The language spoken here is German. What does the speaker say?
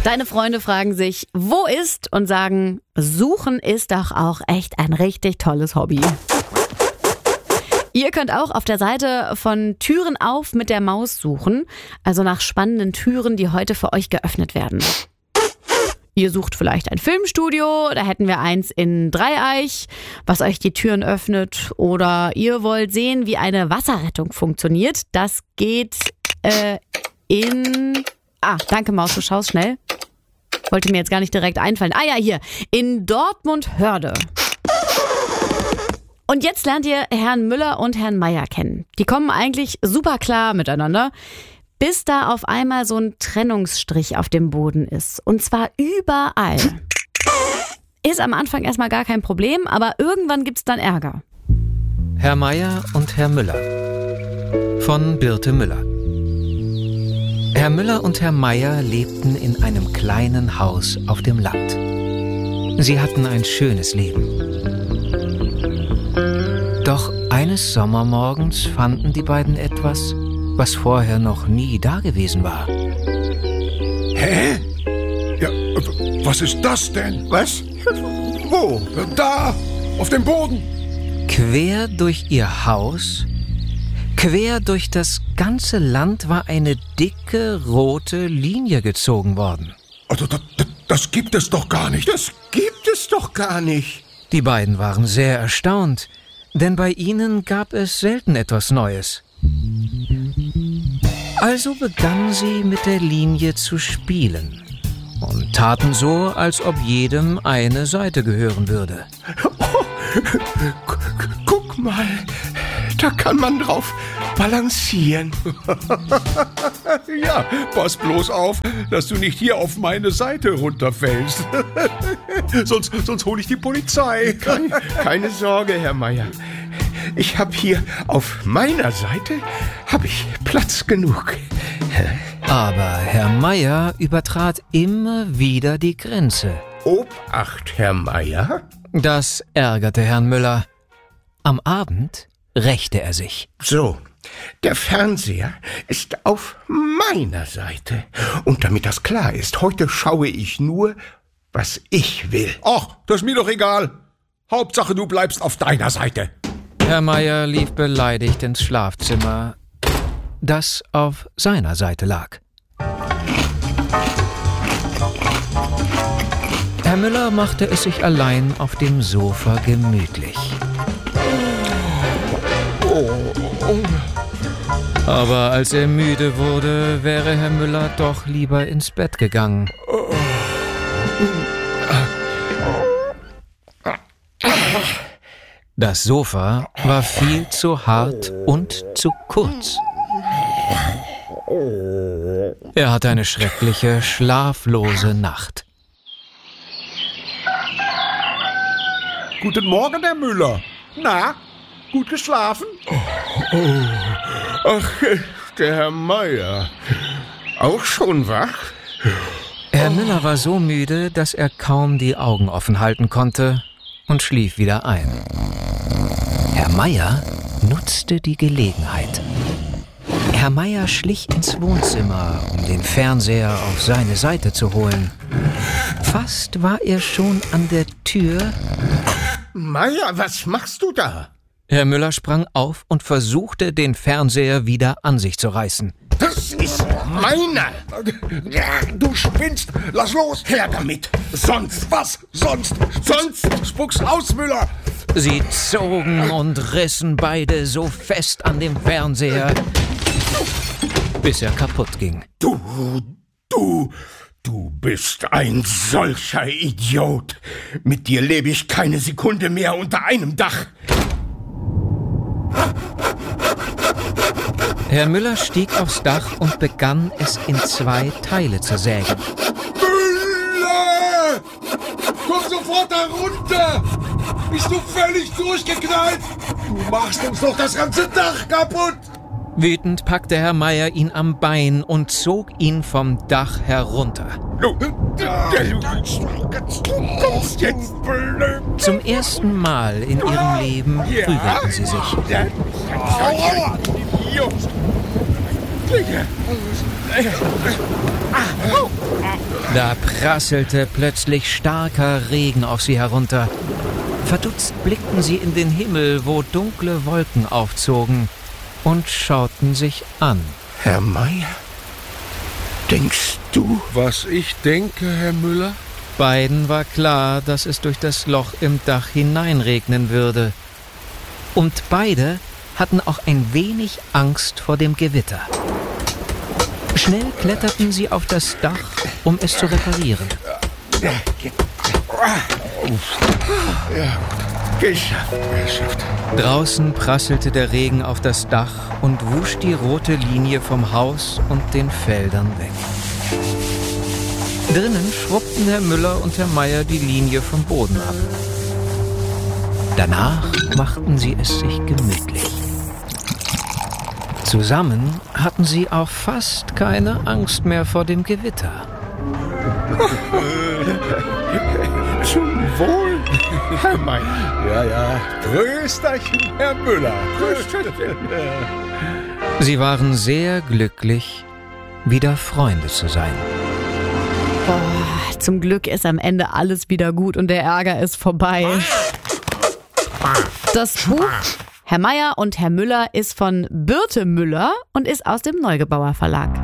Deine Freunde fragen sich, wo ist? Und sagen, suchen ist doch auch echt ein richtig tolles Hobby. Ihr könnt auch auf der Seite von Türen auf mit der Maus suchen, also nach spannenden Türen, die heute für euch geöffnet werden. Ihr sucht vielleicht ein Filmstudio, da hätten wir eins in Dreieich, was euch die Türen öffnet. Oder ihr wollt sehen, wie eine Wasserrettung funktioniert. Das geht danke Maus, du schaust schnell. Wollte mir jetzt gar nicht direkt einfallen. Hier, in Dortmund-Hörde. Und jetzt lernt ihr Herrn Müller und Herrn Meier kennen. Die kommen eigentlich super klar miteinander, bis da auf einmal so ein Trennungsstrich auf dem Boden ist. Und zwar überall. Ist am Anfang erstmal gar kein Problem, aber irgendwann gibt's dann Ärger. Herr Meier und Herr Müller von Birte Müller. Herr Müller und Herr Meier lebten in einem kleinen Haus auf dem Land. Sie hatten ein schönes Leben. Doch eines Sommermorgens fanden die beiden etwas, was vorher noch nie dagewesen war. Hä? Ja, was ist das denn? Was? Wo? Da, auf dem Boden. Quer durch ihr Haus, quer durch das ganze Land war eine dicke, rote Linie gezogen worden. Also, das gibt es doch gar nicht. Das gibt es doch gar nicht. Die beiden waren sehr erstaunt, denn bei ihnen gab es selten etwas Neues. Also begannen sie mit der Linie zu spielen und taten so, als ob jedem eine Seite gehören würde. Oh, guck mal, da kann man drauf balancieren. Ja, pass bloß auf, dass du nicht hier auf meine Seite runterfällst. sonst hole ich die Polizei. Keine Sorge, Herr Meier. Ich habe hier auf meiner Seite Platz genug. Aber Herr Meier übertrat immer wieder die Grenze. Obacht, Herr Meier. Das ärgerte Herrn Müller. Am Abend rächte er sich. So, der Fernseher ist auf meiner Seite. Und damit das klar ist, heute schaue ich nur, was ich will. Ach, das ist mir doch egal. Hauptsache, du bleibst auf deiner Seite. Herr Meier lief beleidigt ins Schlafzimmer, das auf seiner Seite lag. Herr Müller machte es sich allein auf dem Sofa gemütlich. Aber als er müde wurde, wäre Herr Müller doch lieber ins Bett gegangen. Das Sofa war viel zu hart und zu kurz. Er hatte eine schreckliche, schlaflose Nacht. Guten Morgen, Herr Müller. Na, gut geschlafen? Ach, der Herr Meier. Auch schon wach? Herr Müller war so müde, dass er kaum die Augen offen halten konnte und schlief wieder ein. Herr Meier nutzte die Gelegenheit. Herr Meier schlich ins Wohnzimmer, um den Fernseher auf seine Seite zu holen. Fast war er schon an der Tür. Meier, was machst du da? Herr Müller sprang auf und versuchte, den Fernseher wieder an sich zu reißen. Das ist meiner! Du spinnst! Lass los! Her damit! Sonst! Was? Sonst! Spuck's aus, Müller! Sie zogen und rissen beide so fest an dem Fernseher, bis er kaputt ging. Du bist ein solcher Idiot. Mit dir lebe ich keine Sekunde mehr unter einem Dach. Herr Müller stieg aufs Dach und begann, es in 2 Teile zu sägen. Müller! Komm sofort herunter! Bist du völlig durchgeknallt? Du machst uns doch das ganze Dach kaputt! Wütend packte Herr Meier ihn am Bein und zog ihn vom Dach herunter. Du kommst jetzt. Zum ersten Mal in ihrem Leben prügelten sie sich. Da prasselte plötzlich starker Regen auf sie herunter. Verdutzt blickten sie in den Himmel, wo dunkle Wolken aufzogen, und schauten sich an. Herr Meier, denkst du? Was ich denke, Herr Müller? Beiden war klar, dass es durch das Loch im Dach hineinregnen würde. Und beide hatten auch ein wenig Angst vor dem Gewitter. Schnell kletterten sie auf das Dach, um es zu reparieren. Geschafft. Draußen prasselte der Regen auf das Dach und wusch die rote Linie vom Haus und den Feldern weg. Drinnen schrubbten Herr Müller und Herr Meier die Linie vom Boden ab. Danach machten sie es sich gemütlich. Zusammen hatten sie auch fast keine Angst mehr vor dem Gewitter. Zum Wohl, Herr Meier. Ja. Prösterchen, Herr Müller. Prösterchen. Sie waren sehr glücklich, wieder Freunde zu sein. Oh, zum Glück ist am Ende alles wieder gut und der Ärger ist vorbei. Das Buch Herr Meier und Herr Müller ist von Birte Müller und ist aus dem Neugebauer Verlag.